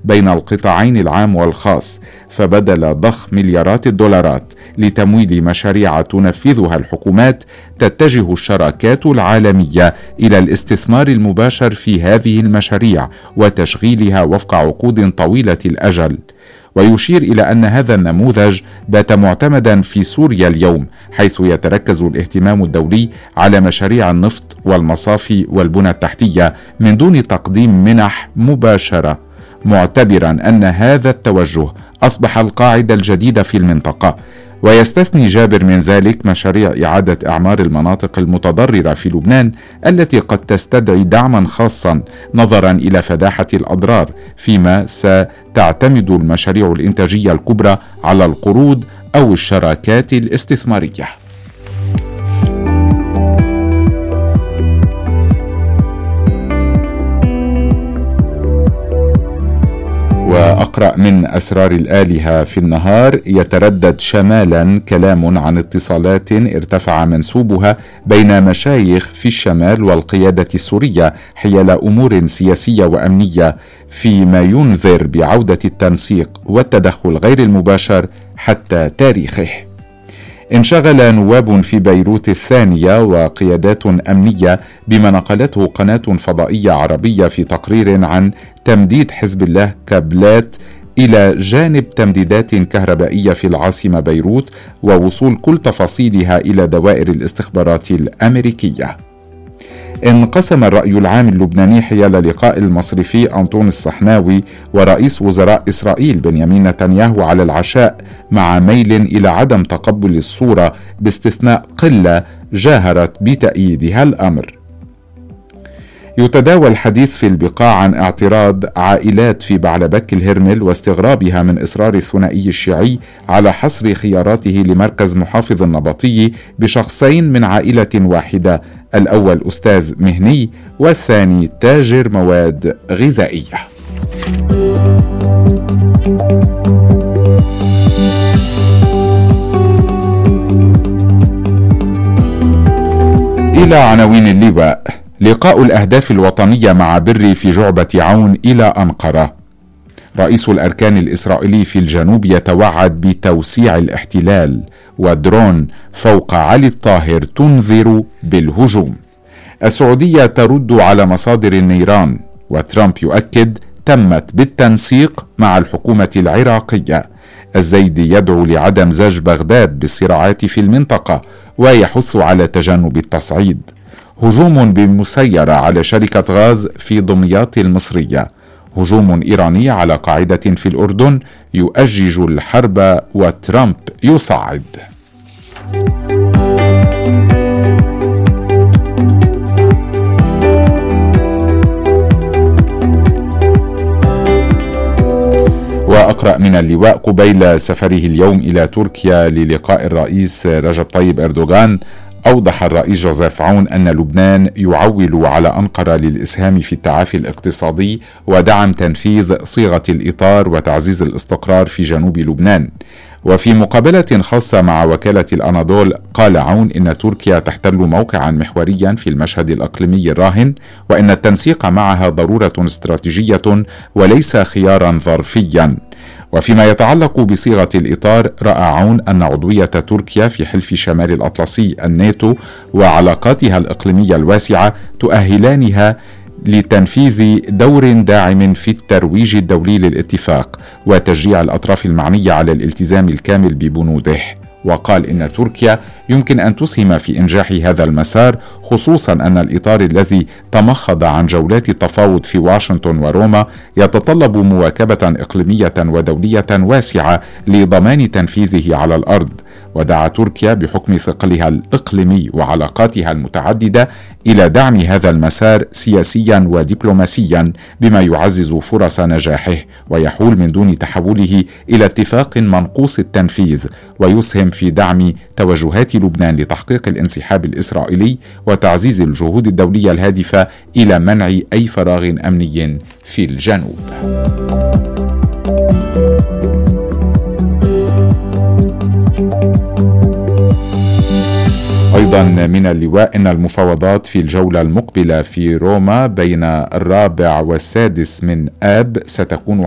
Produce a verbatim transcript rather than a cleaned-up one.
بين القطاعين العام والخاص، فبدل ضخ مليارات الدولارات لتمويل مشاريع تنفذها الحكومات، تتجه الشراكات العالمية إلى الاستثمار المباشر في هذه المشاريع وتشغيلها وفق عقود طويلة الأجل. ويشير إلى أن هذا النموذج بات معتمدا في سوريا اليوم، حيث يتركز الاهتمام الدولي على مشاريع النفط والمصافي والبنى التحتية من دون تقديم منح مباشرة، معتبرا أن هذا التوجه أصبح القاعدة الجديدة في المنطقة. ويستثني جابر من ذلك مشاريع إعادة إعمار المناطق المتضررة في لبنان التي قد تستدعي دعما خاصا نظرا إلى فداحة الأضرار، فيما ستعتمد المشاريع الإنتاجية الكبرى على القروض أو الشراكات الاستثمارية. وأقرأ من أسرار الآلهة في النهار: يتردد شمالا كلام عن اتصالات ارتفع منسوبها بين مشايخ في الشمال والقيادة السورية حيال أمور سياسية وأمنية، فيما ينذر بعودة التنسيق والتدخل غير المباشر حتى تاريخه. انشغل نواب في بيروت الثانية وقيادات أمنية بما نقلته قناة فضائية عربية في تقرير عن تمديد حزب الله كابلات إلى جانب تمديدات كهربائية في العاصمة بيروت، ووصول كل تفاصيلها إلى دوائر الاستخبارات الأمريكية. انقسم الرأي العام اللبناني حيال لقاء المصرفي أنطون الصحناوي ورئيس وزراء إسرائيل بنيامين نتنياهو على العشاء، مع ميل إلى عدم تقبل الصورة باستثناء قلة جاهرت بتأييدها الأمر. يتداول الحديث في البقاع عن اعتراض عائلات في بعلبك الهرمل واستغرابها من إصرار الثنائي الشيعي على حصر خياراته لمركز محافظ النبطي بشخصين من عائلة واحدة، الأول أستاذ مهني والثاني تاجر مواد غذائية. إلى عناوين اللواء: لقاء الأهداف الوطنية مع بري في جعبة عون إلى أنقرة. رئيس الأركان الإسرائيلي في الجنوب يتوعد بتوسيع الاحتلال، ودرون فوق علي الطاهر تنذر بالهجوم. السعودية ترد على مصادر النيران، وترامب يؤكد تمت بالتنسيق مع الحكومة العراقية. الزيدي يدعو لعدم زج بغداد بالصراعات في المنطقة ويحث على تجنب التصعيد. هجوم بمسيرة على شركة غاز في دمياط المصرية. هجوم إيراني على قاعدة في الأردن يؤجج الحرب وترامب يصعد. وأقرأ من اللواء: قبيل سفره اليوم إلى تركيا للقاء الرئيس رجب طيب أردوغان، أوضح الرئيس جوزيف عون أن لبنان يعول على أنقرة للإسهام في التعافي الاقتصادي ودعم تنفيذ صيغة الإطار وتعزيز الاستقرار في جنوب لبنان. وفي مقابلة خاصة مع وكالة الأناضول، قال عون إن تركيا تحتل موقعا محوريا في المشهد الإقليمي الراهن، وإن التنسيق معها ضرورة استراتيجية وليس خيارا ظرفيا. وفيما يتعلق بصيغة الإطار، رأى عون أن عضوية تركيا في حلف شمال الأطلسي الناتو وعلاقاتها الإقليمية الواسعة تؤهلانها لتنفيذ دور داعم في الترويج الدولي للاتفاق وتشجيع الأطراف المعنية على الالتزام الكامل ببنوده. وقال إن تركيا يمكن أن تسهم في إنجاح هذا المسار، خصوصا أن الإطار الذي تمخض عن جولات التفاوض في واشنطن وروما يتطلب مواكبة إقليمية ودولية واسعة لضمان تنفيذه على الأرض. ودعا تركيا بحكم ثقلها الإقليمي وعلاقاتها المتعددة إلى دعم هذا المسار سياسيا ودبلوماسيا بما يعزز فرص نجاحه ويحول من دون تحوله إلى اتفاق منقوص التنفيذ، ويسهم في دعم توجهات لبنان لتحقيق الانسحاب الإسرائيلي وتعزيز الجهود الدولية الهادفة إلى منع أي فراغ أمني في الجنوب. أيضا من اللواء إن المفاوضات في الجولة المقبلة في روما بين الرابع والسادس من آب ستكون